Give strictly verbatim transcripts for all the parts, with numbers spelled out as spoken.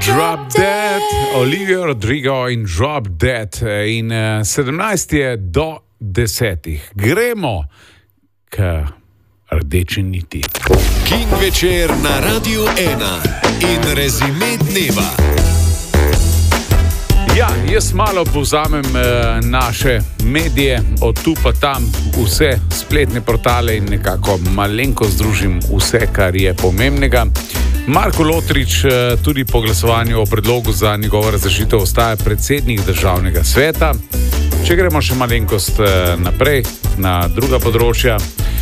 Drop Dead, Olivia Rodrigo in Drop Dead. In uh, sedemnajst je do desetih. Gremo k rdeči niti. King večer na Radiu ena in rezime dneva. Ja, jaz malo povzamem uh, naše medije, od tu pa tam vse spletne portale in nekako malenko združim vse, kar je pomembnega. Marko Lotrič tudi po glasovanju o predlogu za njegovo razrešitev ostaja predsednik državnega sveta. Če gremo še malenkost naprej na druga področja.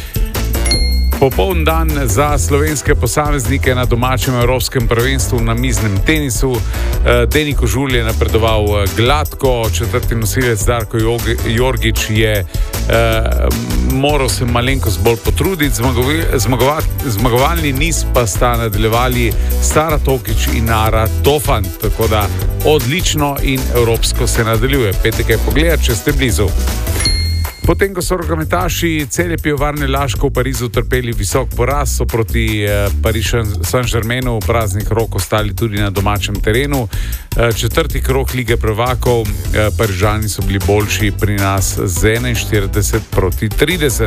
Popoln dan za slovenske posameznike na domačem evropskem prvenstvu na miznem tenisu. Deni Kožul je napredoval gladko, četrti nosilec Darko Jorgič je eh, moral se malenkost bolj potruditi, zmagovalni niz pa sta nadaljevali Sara Tokič in Ara Tofan, tako da odlično in evropsko se nadaljuje. Petek je pogledati, če ste blizu. Potem, ko so rokometaši Celje Pivovarne Laško v Parizu trpeli visok poraz, so proti eh, Paris Saint-Germainu praznih rok ostali tudi na domačem terenu. Eh, četrti krog Lige prvakov, eh, Parižani so bili boljši pri nas z enainštirideset proti trideset.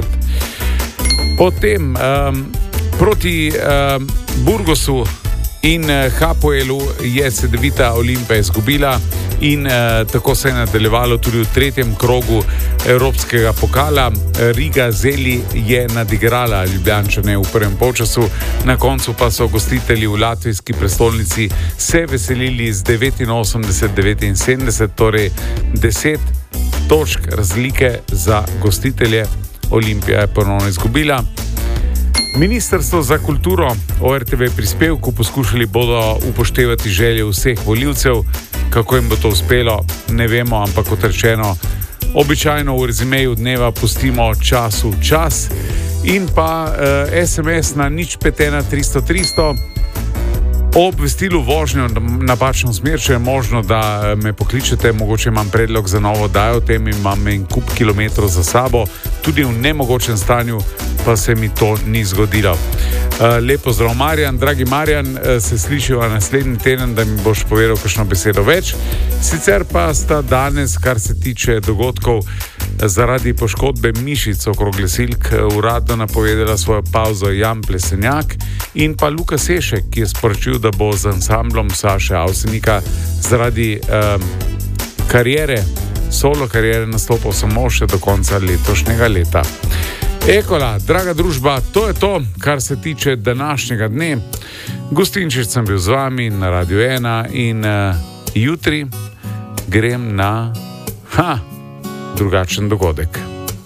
Potem eh, proti eh, Burgosu in eh, Hapoelu je Cedevita Olimpija izgubila in eh, tako se je nadaljevalo tudi v tretjem krogu Evropskega pokala. Riga Zeli je nadigrala Ljubljančane v prvem polčasu, na koncu pa so gostitelji v latvijski prestolnici se veselili z devetinosemdeset devetinsedemdeset, torej deset točk razlike za gostitelje. Olimpija je ponovno izgubila. Ministrstvo za kulturo o R T V prispevku poskušali bodo upoštevati želje vseh volivcev. Kako jim bo to uspelo, ne vemo, ampak kot rečeno, običajno v rezimeju dneva pustimo času čas. In pa eh, S M S na nič pet ena tristo tristo o obvestilu vožnjo napačno smer, če je možno, da me pokličete, mogoče imam predlog za novo dajo, tem imam en kup kilometrov za sabo, tudi v nemogočem stanju pa se mi to ni zgodilo. Lepo zdrav Marjan, dragi Marjan, se slišiva naslednji teden, da mi boš povedal kakšno besedo več. Sicer pa sta danes, kar se tiče dogodkov, zaradi poškodbe mišic okrog lesilk uradno napovedala svojo pauzo Jan Plesenjak in pa Luka Sešek, ki je sporočil, da bo z ansamblom Saše Avsenika zaradi eh, kariere, solo kariere nastopal samo še do konca letošnjega leta. Ekola, draga družba, to je to, kar se tiče današnjega dne. Gostinčič sem bil z vami na Radiu ena in uh, jutri grem na ha, drugačen dogodek.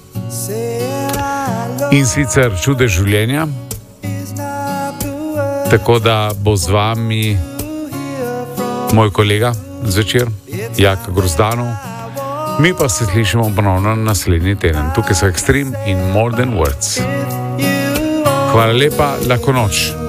In sicer Čudež življenja. Tako da bo z vami moj kolega zvečer, Jaka Grozdanov. Mi pa se slišimo ponovno naslednji teden. Tukaj so Extreme in More Than Words. Hvala lepa, lahko noč.